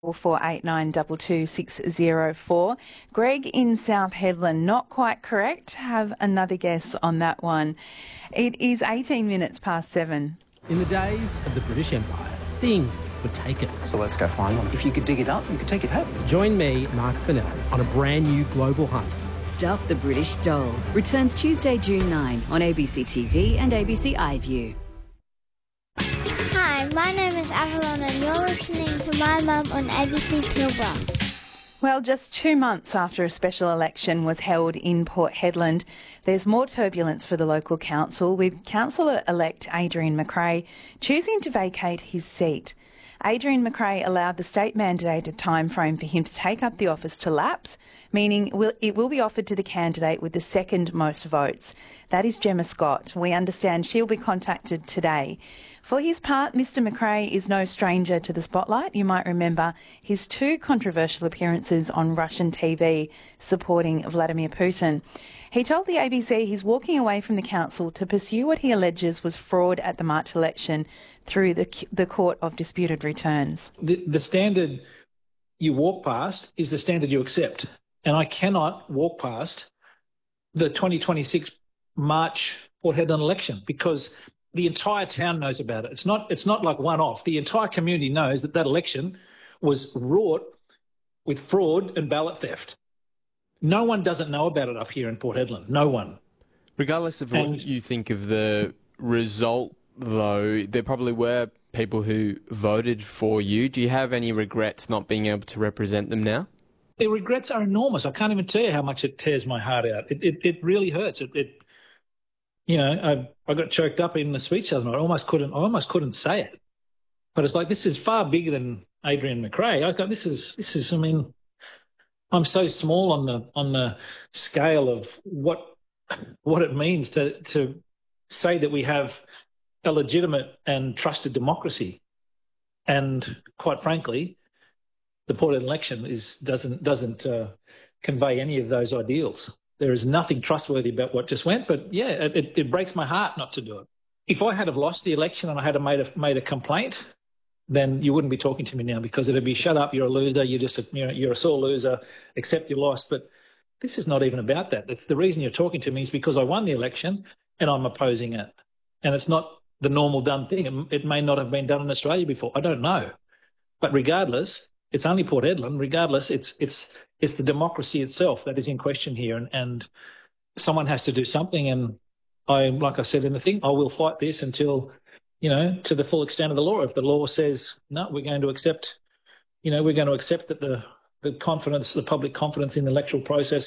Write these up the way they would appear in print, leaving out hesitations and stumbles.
48922 Greg in South Hedland, not quite correct. Have another guess on that one. It is 18 minutes past 7. In the days of the British Empire, things were taken. So let's go find them. If you could dig it up, you could take it home. Join me, Mark Fennell, on a brand new global hunt. Stuff the British Stole returns Tuesday, June 9 on ABC TV and ABC iView. Hi, my name is Avalon and you're listening to My Mum on ABC Pilbara. Well, just 2 months after a special election was held in Port Hedland, there's more turbulence for the local council, with Councillor-elect Adrian McRae choosing to vacate his seat. Adrian McRae allowed the state-mandated timeframe for him to take up the office to lapse, meaning it will be offered to the candidate with the second most votes. That is Gemma Scott. We understand she'll be contacted today. For his part, Mr McRae is no stranger to the spotlight. You might remember his 2 controversial appearances on Russian TV supporting Vladimir Putin. He told the ABC he's walking away from the council to pursue what he alleges was fraud at the March election through the Court of Disputed Returns. The standard you walk past is the standard you accept. And I cannot walk past the 2026 March Port Hedland election because the entire town knows about it. It's not like one-off. The entire community knows that election was wrought with fraud and ballot theft. No one doesn't know about it up here in Port Hedland. No one. Regardless of what you think of the result, though, there probably were people who voted for you. Do you have any regrets not being able to represent them now? The regrets are enormous. I can't even tell you how much it tears my heart out. It really hurts. You know, I got choked up in the speech the other night. I almost couldn't say it. But it's like, this is far bigger than Adrian McRae. I go, I mean, I'm so small on the scale of what it means to say that we have a legitimate and trusted democracy. And quite frankly, the Port Hedland election doesn't convey any of those ideals. There is nothing trustworthy about what just went, but yeah, it breaks my heart not to do it. If I had have lost the election and I had made a complaint, then you wouldn't be talking to me now because it'd be, shut up, you're a loser, you're a sore loser, accept you lost. But this is not even about that. It's the reason you're talking to me is because I won the election and I'm opposing it. And it's not the normal done thing. It may not have been done in Australia before. I don't know. But regardless, it's only Port Hedland. Regardless, it's the democracy itself that is in question here. And someone has to do something. And like I said in the thing, I will fight this until, to the full extent of the law. If the law says, no, we're going to accept that the confidence, the public confidence in the electoral process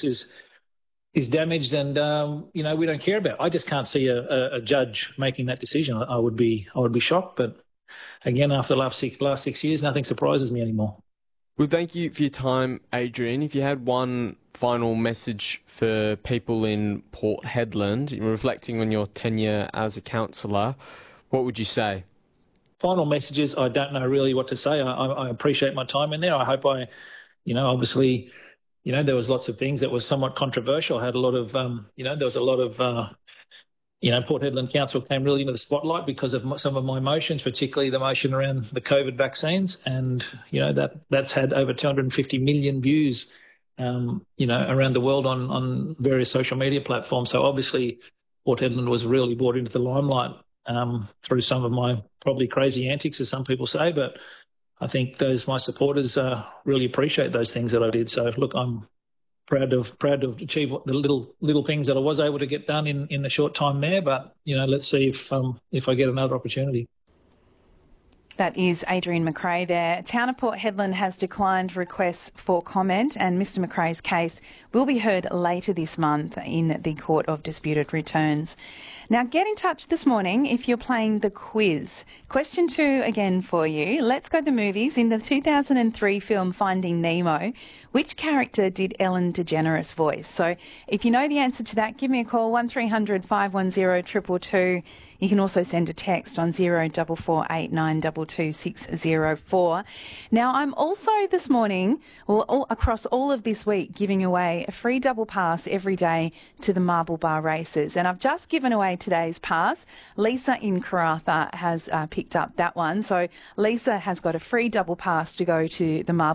is damaged and, we don't care about it. I just can't see a judge making that decision. I would be shocked. But again, after the last 6 years, nothing surprises me anymore. Well, thank you for your time, Adrian. If you had one final message for people in Port Hedland, reflecting on your tenure as a councillor, what would you say? Final messages, I don't know really what to say. I appreciate my time in there. I hope obviously, there was lots of things that was somewhat controversial. I had a lot of, there was a lot of, Port Hedland Council came really into the spotlight because of some of my motions, particularly the motion around the COVID vaccines. And, that's had over 250 million views, around the world on various social media platforms. So obviously Port Hedland was really brought into the limelight through some of my probably crazy antics, as some people say. But I think my supporters really appreciate those things that I did. So, look, I'm proud to achieve the little things that I was able to get done in the short time there. But, let's see if I get another opportunity. That is Adrian McRae there. Town of Port Hedland has declined requests for comment, and Mr McRae's case will be heard later this month in the Court of Disputed Returns. Now, get in touch this morning if you're playing the quiz. Question 2 again for you. Let's go to the movies. In the 2003 film Finding Nemo, which character did Ellen DeGeneres voice? So if you know the answer to that, give me a call, 1300 510 222. You can also send a text on 0448922604. Now, I'm also this morning, or across all of this week, giving away a free double pass every day to the Marble Bar races. And I've just given away today's pass. Lisa in Karratha has picked up that one. So Lisa has got a free double pass to go to the Marble